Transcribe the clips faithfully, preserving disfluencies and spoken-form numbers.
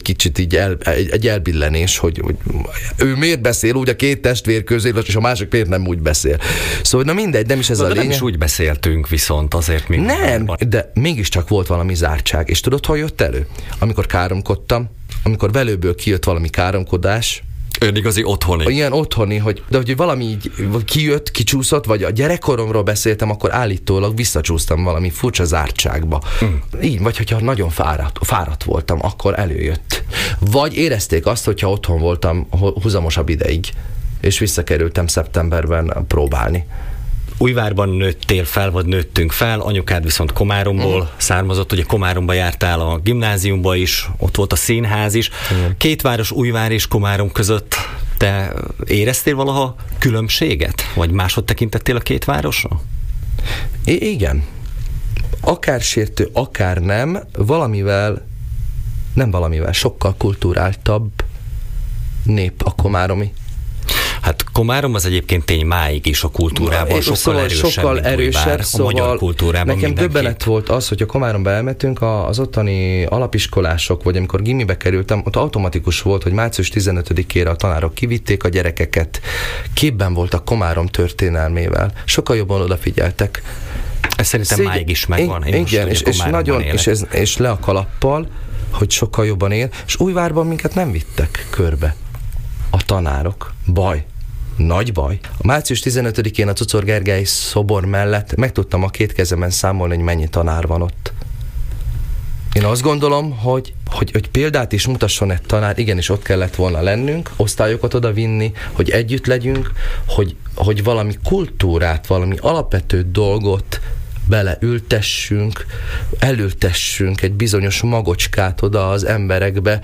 kicsit így el, egy, egy elbillenés, hogy, hogy ő miért beszél úgy a két testvér közé, és a másik miért nem úgy beszél. Szóval na mindegy, nem is ez de a lényeg. Nem is úgy beszéltünk viszont, azért még... Nem, de mégiscsak volt valami zártság. És tudod, hol jött elő? Amikor káromkodtam, amikor belőből kijött valami káromkodás, ön igazi otthoni. Ilyen otthoni, hogy, de hogy valami így kijött, kicsúszott, vagy a gyerekkoromról beszéltem, akkor állítólag visszacsúsztam valami furcsa zártságba. Mm. Így, vagy hogyha nagyon fáradt, fáradt voltam, akkor előjött. Vagy érezték azt, hogyha otthon voltam húzamosabb ideig, és visszakerültem szeptemberben próbálni. Újvárban nőttél fel, vagy nőttünk fel, anyukád viszont Komáromból mm. származott, ugye Komáromba jártál a gimnáziumba is, ott volt a színház is. Mm. Két város, Újvár és Komárom között te éreztél valaha különbséget? Vagy máshogy tekintettél a két városra? I- igen. Akár sértő, akár nem, valamivel, nem valamivel, sokkal kulturáltabb nép a komáromi. Hát Komárom az egyébként tény máig is a kultúrában sokkal szóval erősebb, sokkal erősebb, Újvár, szóval a magyar kultúrában nekem mindenki. döbbenet volt az, hogy a Komáromba elmentünk, az ottani alapiskolások, vagy amikor gimibe kerültem, ott automatikus volt, hogy március tizenötödikére a tanárok kivitték a gyerekeket, képben voltak Komárom történelmével, sokkal jobban odafigyeltek. Ez szerintem Szégy... máig is megvan. Én igen, most, és, és nagyon, és, ez, és le a kalappal, hogy sokkal jobban él, és Újvárban minket nem vittek körbe a tanárok. Baj. Nagy baj. A március tizenötödikén a Czuczor Gergely szobor mellett meg tudtam a két kezemen számolni, hogy mennyi tanár van ott. Én azt gondolom, hogy, hogy, hogy példát is mutasson egy tanár, igenis ott kellett volna lennünk, osztályokat oda vinni, hogy együtt legyünk, hogy, hogy valami kultúrát, valami alapvető dolgot beleültessünk, elültessünk egy bizonyos magocskát oda az emberekbe,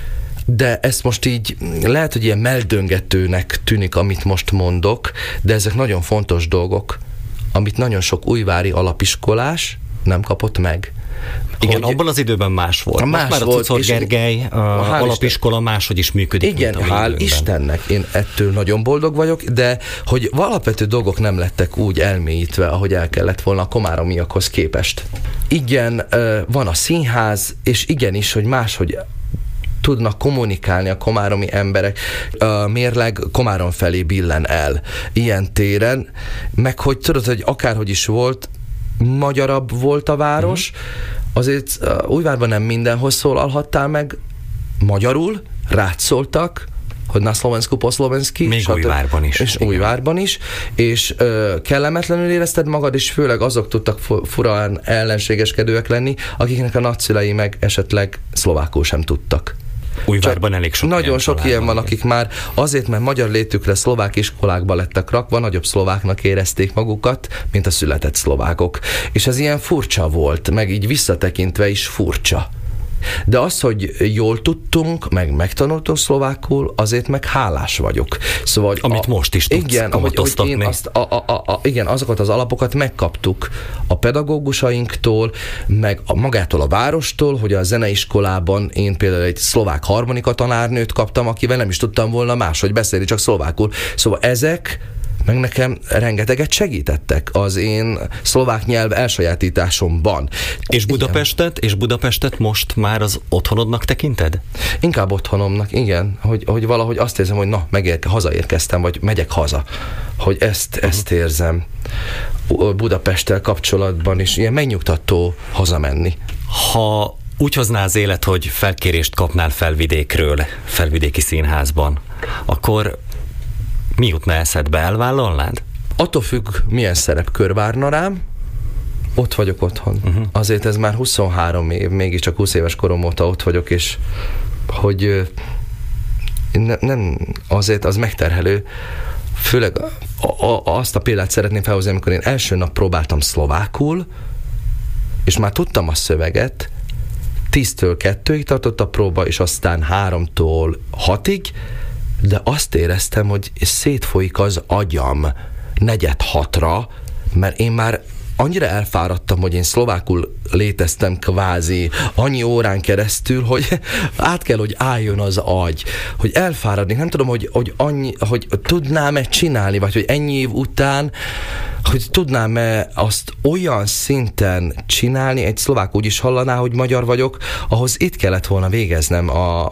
de ezt most így lehet, hogy ilyen meldöngetőnek tűnik, amit most mondok, de ezek nagyon fontos dolgok, amit nagyon sok újvári alapiskolás nem kapott meg. Igen, abban az időben más volt. Más már a Czuczor Gergely a alapiskola máshogy is működik. Igen, hál' Istennek, én ettől nagyon boldog vagyok, de hogy alapvető dolgok nem lettek úgy elmélyítve, ahogy el kellett volna a komáromiakhoz képest. Igen, van a színház, és igenis, hogy máshogy tudnak kommunikálni a komáromi emberek. A mérleg Komárom felé billen el ilyen téren, meg hogy tudod, hogy akárhogy is volt, magyarabb volt a város, uh-huh. azért uh, Újvárban nem mindenhol szólalhattál meg magyarul, rád szóltak, hogy na szlovensku, po szlovenski. Még Újvárban is. És igen. Újvárban is, és uh, kellemetlenül érezted magad, és főleg azok tudtak fu- furán ellenségeskedőek lenni, akiknek a nagyszülei meg esetleg szlovákul sem tudtak. Újvárban elég sok nagyon sok ilyen van, akik már azért, mert magyar létükre szlovák iskolákba lettek rakva, nagyobb szlováknak érezték magukat, mint a született szlovákok. És ez ilyen furcsa volt, meg így visszatekintve is furcsa. De az, hogy jól tudtunk, meg megtanultunk szlovákul, azért meg hálás vagyok. Szóval, amit a, most is tudsz igen, ahogy, ahogy én azt, a, a, a, a, igen, azokat az alapokat megkaptuk a pedagógusainktól, meg a, magától a várostól, hogy a zeneiskolában én például egy szlovák harmonika tanárnőt kaptam, akivel nem is tudtam volna máshogy beszélni, csak szlovákul. Szóval ezek meg nekem rengeteget segítettek az én szlovák nyelv elsajátításomban. És Budapestet, és Budapestet most már az otthonodnak tekinted? Inkább otthonomnak, igen. Hogy, hogy valahogy azt érzem, hogy na, megérke, hazaérkeztem, vagy megyek haza. Hogy ezt, uh-huh. ezt érzem. Budapesttel kapcsolatban is ilyen megnyugtató hazamenni. Ha úgy hozná az élet, hogy felkérést kapnál Felvidékről, Felvidéki Színházban, akkor mi jutna eszedbe, elvállalnád? Attól függ, milyen szerepkör várna rám, ott vagyok otthon. Uh-huh. Azért ez már huszonhárom év, mégiscsak húsz éves korom óta ott vagyok, és hogy ne, nem, azért az megterhelő. Főleg a, a, azt a példát szeretném felhozni, amikor én első nap próbáltam szlovákul, és már tudtam a szöveget, tíztől kettőig tartott a próba, és aztán háromtól hatig, de azt éreztem, hogy szétfolyik az agyam negyed hatra, mert én már annyira elfáradtam, hogy én szlovákul léteztem kvázi annyi órán keresztül, hogy át kell, hogy álljon az agy, hogy elfáradni. Nem tudom, hogy, hogy, annyi, hogy tudnám-e csinálni, vagy hogy ennyi év után, hogy tudnám-e azt olyan szinten csinálni, egy szlovák úgy is hallaná, hogy magyar vagyok, ahhoz itt kellett volna végeznem a,